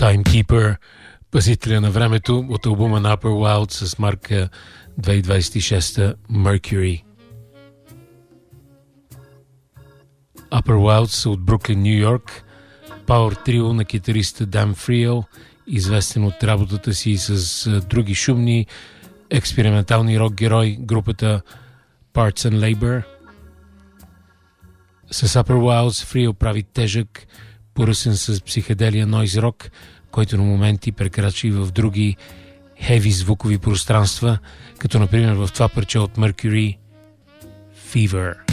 Timekeeper, пазителя на времето, от албума на Upper Wild с марка 2026 Mercury. Upper Wild са от Бруклин, Ню Йорк, пауър трио на китариста Dan Friel, известен от работата си с други шумни експериментални рок герои, групата Parts and Labor. С Upper Wilds Friel прави тежък, поръсен с психоделия нойз рок, който на моменти прекрачи в други хеви звукови пространства, като например в това парче от Mercury Fever.